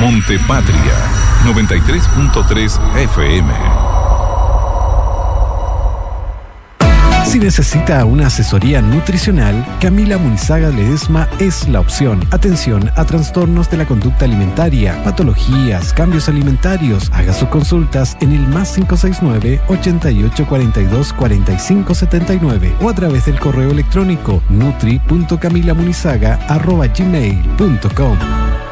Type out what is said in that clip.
Monte Patria, 93.3 FM. Si necesita una asesoría nutricional, Camila Munizaga Ledesma es la opción. Atención a trastornos de la conducta alimentaria, patologías, cambios alimentarios. Haga sus consultas en el +569 8842 4579 o a través del correo electrónico nutri.camilamunizaga@gmail.com.